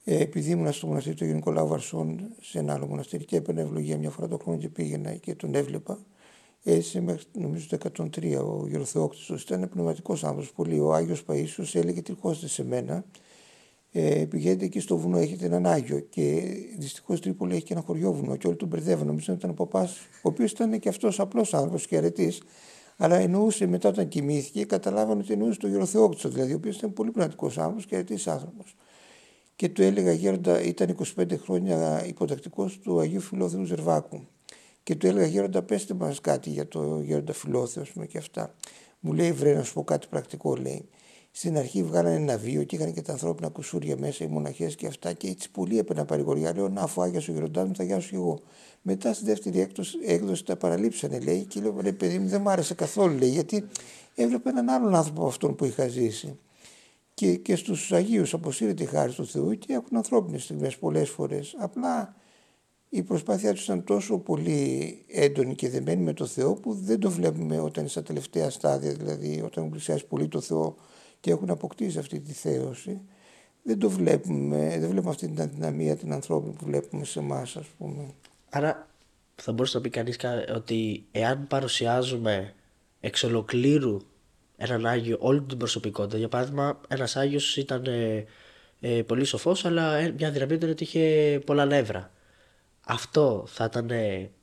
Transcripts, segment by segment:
Επειδή ήμουν στο μοναστήρι του Αγίου Νικολάου Βαρσών, σε ένα άλλο μοναστήρι, και έπαιρνα ευλογία μια φορά το χρόνο και πήγαινα και τον έβλεπα. Έτσι μέχρι νομίζω το 103 ο Γεροθεόκτιστος ήταν πνευματικός άνθρωπος πολύ. Ο Άγιος Παΐσιος έλεγε τριχώστε σε μένα. Πηγαίνετε εκεί στο βουνό, έχετε έναν Άγιο. Και δυστυχώς η Τρίπολη έχει και ένα χωριό βουνό και όλοι τον μπερδεύαν. Νομίζω ότι ήταν ο παπάς, ο οποίος ήταν και αυτός απλός άνθρωπος και αρετής. Αλλά εννοούσε μετά όταν κοιμήθηκε, καταλάβανε ότι εννοούσε τον Γεροθεόκτιστο, δηλαδή, ο οποίος ήταν πολύ πνευματικός άνθρωπος και αρετής άνθρωπος. Και του έλεγα γέροντα, ήταν 25 χρόνια υποτακτικός του Αγίου Φιλόθεου Ζερβάκου. Και του έλεγα γέροντα, πέστε μας κάτι για το γέροντα Φιλόθεο και αυτά. Μου λέει, βρε να σου πω κάτι πρακτικό, λέει. Στην αρχή βγάλανε ένα βίο και είχαν και τα ανθρώπινα κουσούρια μέσα, οι μοναχές και αυτά. Και έτσι πολύ έπαιρνα παρηγοριά. Λέω, να αφού άγιασε ο γέροντάς μου, θα γιάσω κι εγώ. Μετά στη δεύτερη έκδοση τα παραλείψανε, λέει. Και λέω, ρε παιδί μου, δεν μ' άρεσε καθόλου, λέει, γιατί έβλεπα έναν άλλον άνθρωπο από αυτόν που είχα ζήσει. Και στους Αγίους αποσύρεται η χάρη του Θεού και έχουν ανθρώπινες στιγμές πολλές φορές. Απλά η προσπάθειά τους ήταν τόσο πολύ έντονη και δεμένη με το Θεό που δεν το βλέπουμε όταν είναι στα τελευταία στάδια, δηλαδή όταν έχουν πλησιάσει πολύ το Θεό και έχουν αποκτήσει αυτή τη θέωση. Δεν το βλέπουμε, δεν βλέπουμε αυτή την αδυναμία την ανθρώπινη που βλέπουμε σε εμάς, ας πούμε. Άρα θα μπορούσε να πει κανείς ότι εάν παρουσιάζουμε εξ ολοκλήρου έναν Άγιο όλη την προσωπικότητα, για παράδειγμα ένας Άγιος ήταν πολύ σοφός, αλλά μια αδυναμία ήταν ότι είχε πολλά νεύρα. Αυτό θα ήταν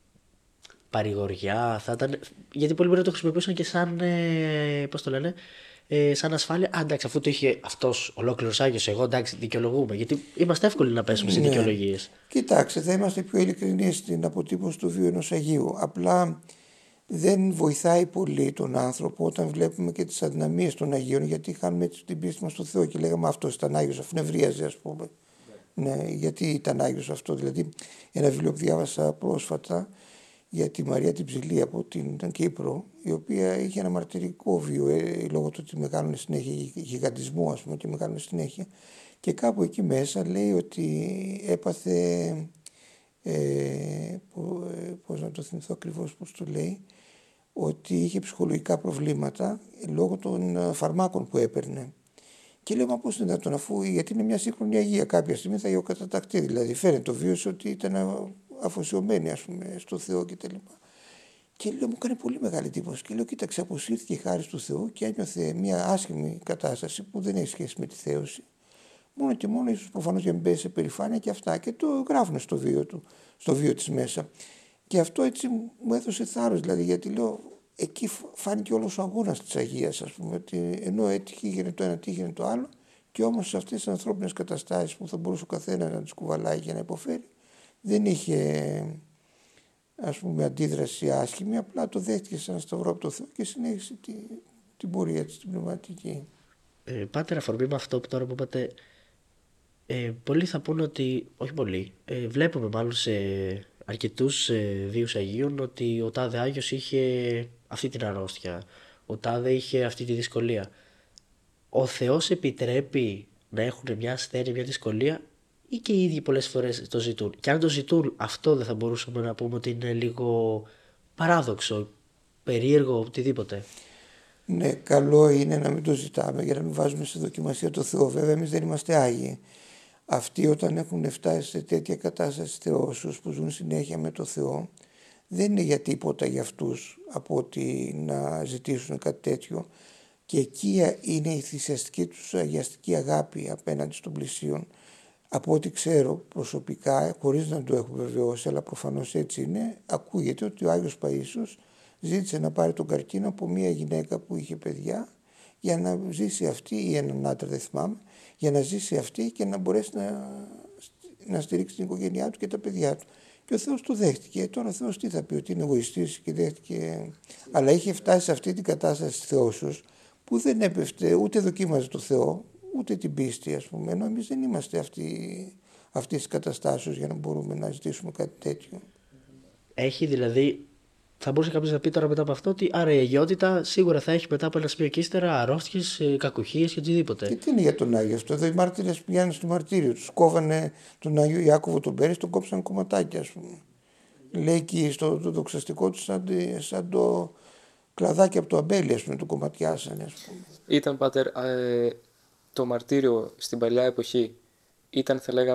παρηγοριά, θα ήταν... γιατί πολλοί μπορεί να το χρησιμοποιούσαν και σαν, πώς το λένε, σαν ασφάλεια. Α, εντάξει, αφού το είχε αυτός ολόκληρος Άγιος, εγώ εντάξει, δικαιολογούμε. Γιατί είμαστε εύκολοι να πέσουμε σε δικαιολογίες. Κοιτάξτε, θα είμαστε πιο ειλικρινείς στην αποτύπωση του βίου ενός Αγίου. Απλά δεν βοηθάει πολύ τον άνθρωπο όταν βλέπουμε και τις αδυναμίες των Αγίων, γιατί είχαμε έτσι την πίστη μας στο Θεό και λέγαμε αυτός ήταν Άγιος, αφού νευρίαζε, ας πούμε. Ναι, γιατί ήταν Άγιος αυτό. Δηλαδή, ένα βιβλίο που διάβασα πρόσφατα για τη Μαρία την Ψηλή από την Κύπρο, η οποία είχε ένα μαρτυρικό βίο λόγω του ότι μεγάλωνε συνέχεια γιγαντισμό, ας πούμε, και μεγάλωνε συνέχεια. Και κάπου εκεί μέσα λέει ότι έπαθε, πώς να το θυμηθώ ακριβώς πώς το λέει, ότι είχε ψυχολογικά προβλήματα λόγω των φαρμάκων που έπαιρνε. Και λέω, μα πώς είναι δυνατόν, αφού γιατί είναι μια σύγχρονη Αγία, κάποια στιγμή θα γεωκαταταχθεί. Δηλαδή, φαίνεται το βίωσε ότι ήταν αφοσιωμένη, ας πούμε, στο Θεό κτλ. Και λέω, μου έκανε πολύ μεγάλη εντύπωση. Και λέω, κοίταξε, αποσύρθηκε η χάρη του Θεού και ένιωθε μια άσχημη κατάσταση που δεν έχει σχέση με τη θέωση. Μόνο και μόνο, ίσως προφανώς για να μην πέσει σε περηφάνεια και αυτά. Και το γράφουν στο βίο του, στο βίο της μέσα. Και αυτό έτσι μου έδωσε θάρρος, δηλαδή, γιατί λέω, εκεί φάνηκε όλος ο αγώνας της Αγίας, ας πούμε, ότι ενώ έτυχε έγινε το ένα, τύχαινε το άλλο, και όμως σε αυτές τις ανθρώπινες καταστάσεις που θα μπορούσε ο καθένας να τις κουβαλάει και να υποφέρει, δεν είχε, ας πούμε, αντίδραση άσχημη, απλά το δέχτηκε σαν σταυρό από το Θεό και συνέχισε την πορεία της, την πνευματική. Πάτερ, αφορμή με αυτό που τώρα που είπατε, πολλοί θα πούνε ότι, όχι πολλοί, βλέπουμε μάλλον σε αρκετούς βίους Αγίων ότι ο τάδε Άγιος είχε αυτή την αρρώστια, ο τάδε είχε αυτή τη δυσκολία. Ο Θεός επιτρέπει να έχουν μια ασθένεια, μια δυσκολία, ή και οι ίδιοι πολλές φορές το ζητούν? Και αν το ζητούν, αυτό δεν θα μπορούσαμε να πούμε ότι είναι λίγο παράδοξο, περίεργο, οτιδήποτε? Ναι, καλό είναι να μην το ζητάμε για να μην βάζουμε σε δοκιμασία το Θεό. Βέβαια, εμείς δεν είμαστε Άγιοι. Αυτοί όταν έχουν φτάσει σε τέτοια κατάσταση θεώσεως που ζουν συνέχεια με το Θεό, δεν είναι για τίποτα για αυτούς από ότι να ζητήσουν κάτι τέτοιο. Και εκεί είναι η θυσιαστική τους αγιαστική αγάπη απέναντι στον πλησίον. Από ό,τι ξέρω προσωπικά, χωρίς να το έχω βεβαιώσει, αλλά προφανώς έτσι είναι, ακούγεται ότι ο Άγιος Παΐσιος ζήτησε να πάρει τον καρκίνο από μια γυναίκα που είχε παιδιά για να ζήσει αυτή, ή έναν άντρα, δεν θυμάμαι, για να ζήσει αυτή και να μπορέσει να στηρίξει την οικογένειά του και τα παιδιά του. Και ο Θεός το δέχτηκε. Τώρα ο Θεός τι θα πει, ότι είναι εγωιστής και δέχτηκε? Αλλά είχε φτάσει σε αυτή την κατάσταση της θεώσεως που δεν έπεφτε, ούτε δοκίμαζε το Θεό, ούτε την πίστη, ας πούμε. Ενώ εμείς δεν είμαστε αυτής της καταστάσεως για να μπορούμε να ζητήσουμε κάτι τέτοιο. Έχει δηλαδή, θα μπορούσε κάποιος να πει τώρα μετά από αυτό ότι άρα η αγιότητα σίγουρα θα έχει μετά από ένα σημείο και ύστερα αρρώστιες, κακουχίες και οτιδήποτε. Και τι είναι για τον Άγιο αυτό? Εδώ οι μάρτυρες πηγαίνουν στο μαρτύριο, τους κόβανε τον Άγιο Ιάκωβο τον Πέρες, τον κόψαν κομματάκια, ας πούμε. Λέει εκεί στο το δοξαστικό του σαν το κλαδάκι από το αμπέλι, ας πούμε, το κομματιάσανε, ας πούμε. Ήταν, Πάτερ, το μαρτύριο στην παλιά εποχή ήταν, θα λέγαμε,